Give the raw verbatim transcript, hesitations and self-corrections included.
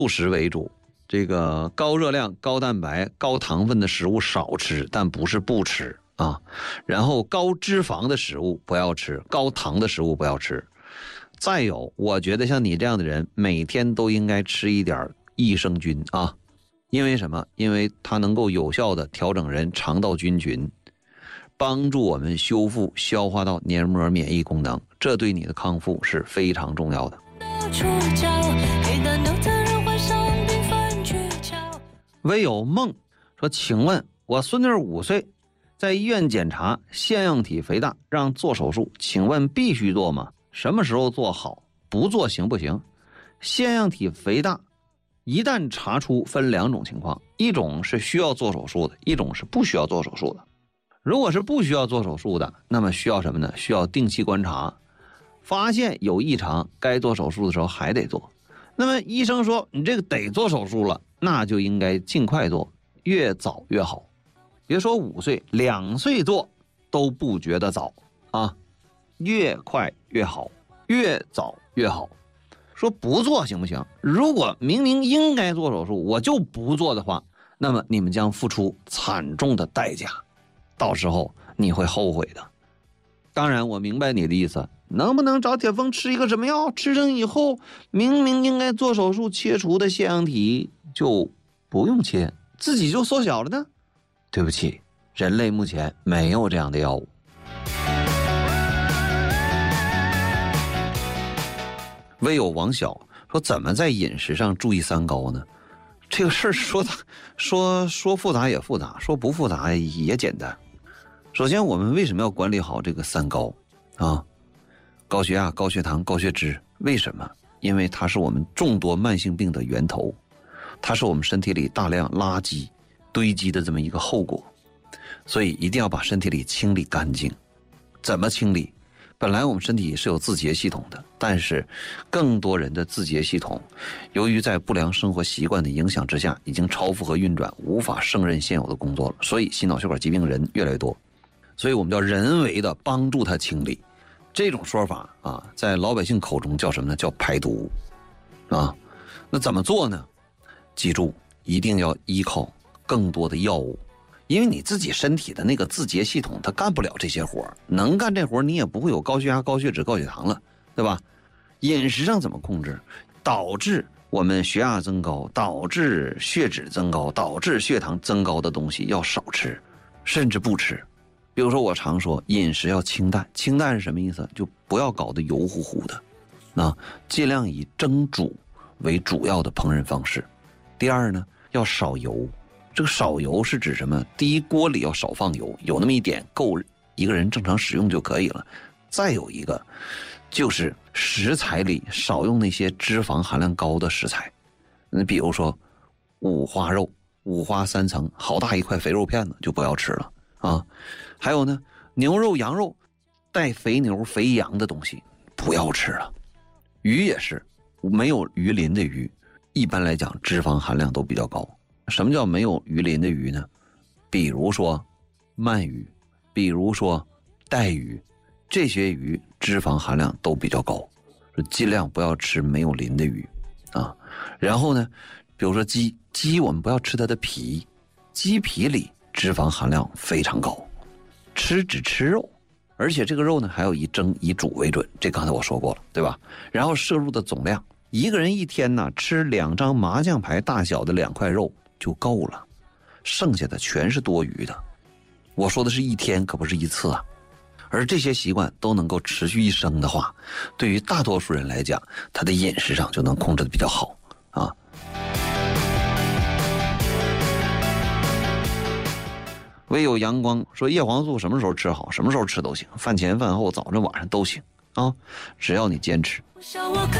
素食为主，这个高热量、高蛋白、高糖分的食物少吃，但不是不吃啊。然后高脂肪的食物不要吃，高糖的食物不要吃。再有，我觉得像你这样的人，每天都应该吃一点益生菌啊。因为什么？因为它能够有效的调整人肠道菌群，帮助我们修复消化道黏膜免疫功能，这对你的康复是非常重要的。唯有梦说，请问我孙女五岁，在医院检查腺样体肥大，让做手术，请问必须做吗？什么时候做好？不做行不行？腺样体肥大一旦查出，分两种情况，一种是需要做手术的，一种是不需要做手术的。如果是不需要做手术的，那么需要什么呢？需要定期观察，发现有异常，该做手术的时候还得做。那么医生说你这个得做手术了，那就应该尽快做，越早越好。别说五岁，两岁做都不觉得早啊，越快越好，越早越好。说不做行不行？如果明明应该做手术，我就不做的话，那么你们将付出惨重的代价，到时候你会后悔的。当然我明白你的意思，能不能找铁峰吃一个什么药，吃上以后明明应该做手术切除的腺样体就不用切，自己就缩小了呢？对不起，人类目前没有这样的药物。唯有王小说，怎么在饮食上注意三高呢？这个事儿说说说复杂也复杂，说不复杂也简单。首先，我们为什么要管理好这个三高啊？高血压、高血糖、高血脂，为什么？因为它是我们众多慢性病的源头，它是我们身体里大量垃圾堆积的这么一个后果，所以一定要把身体里清理干净。怎么清理？本来我们身体是有自洁系统的，但是更多人的自洁系统由于在不良生活习惯的影响之下，已经超负荷运转，无法胜任现有的工作了，所以心脑血管疾病人越来越多。所以我们叫人为的帮助它清理，这种说法啊，在老百姓口中叫什么呢？叫排毒啊。那怎么做呢？记住，一定要依靠更多的药物，因为你自己身体的那个自洁系统它干不了这些活，能干这活你也不会有高血压、高血脂、高血糖了，对吧？饮食上怎么控制？导致我们血压增高，导致血脂增高，导致血糖增高的东西要少吃，甚至不吃。比如说我常说饮食要清淡，清淡是什么意思？就不要搞得油乎乎的，啊，尽量以蒸煮为主要的烹饪方式。第二呢，要少油。这个少油是指什么？第一，锅里要少放油，有那么一点够一个人正常使用就可以了。再有一个就是食材里少用那些脂肪含量高的食材，你比如说五花肉，五花三层，好大一块肥肉片子就不要吃了啊。还有呢，牛肉、羊肉带肥牛、肥羊的东西不要吃了。鱼也是，没有鱼鳞的鱼，一般来讲脂肪含量都比较高。什么叫没有鱼鳞的鱼呢？比如说鳗鱼，比如说带鱼，这些鱼脂肪含量都比较高，尽量不要吃没有鳞的鱼啊。然后呢，比如说鸡，鸡我们不要吃它的皮，鸡皮里脂肪含量非常高，吃只吃肉，而且这个肉呢还要以蒸以煮为准，这刚才我说过了，对吧？然后摄入的总量，一个人一天呢吃两张麻将牌大小的两块肉就够了，剩下的全是多余的。我说的是一天，可不是一次啊。而这些习惯都能够持续一生的话，对于大多数人来讲，他的饮食上就能控制的比较好啊。唯有阳光说，叶黄素什么时候吃好，什么时候吃都行，饭前饭后早上晚上都行啊，只要你坚持。